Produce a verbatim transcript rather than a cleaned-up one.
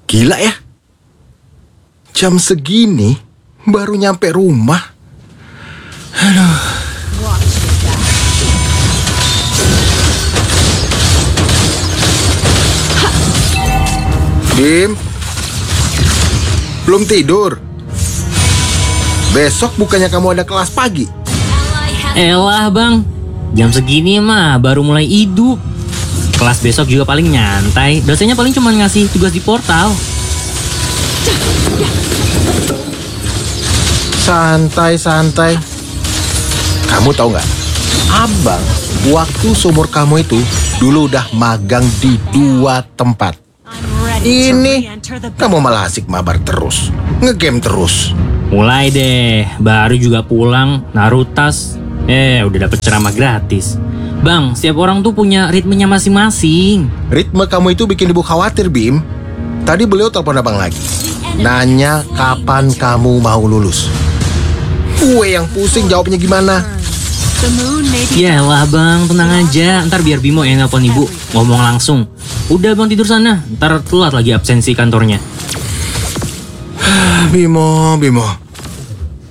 Gila ya. Jam segini baru nyampe rumah. Aduh. Bim, belum tidur? Besok bukannya kamu ada kelas pagi? Elah bang, jam segini mah baru mulai hidup. Kelas besok juga paling nyantai. Dosennya paling cuma ngasih tugas di portal. Santai-santai. Kamu tahu nggak? Abang, waktu seumur kamu itu dulu udah magang di dua tempat. Ini kamu malah asik mabar terus, ngegame terus. Mulai deh, baru juga pulang, naruh tas, eh udah dapet ceramah gratis. Bang, setiap orang tuh punya ritmenya masing-masing. Ritme kamu itu bikin ibu khawatir, Bim. Tadi beliau telepon abang lagi, nanya kapan kamu mau lulus. Gue yang pusing jawabnya gimana. Yalah bang, tenang aja, ntar biar Bimo yang nelpon ibu, ngomong langsung. Udah bang tidur sana, ntar telat lagi absensi kantornya. Bimo, Bimo.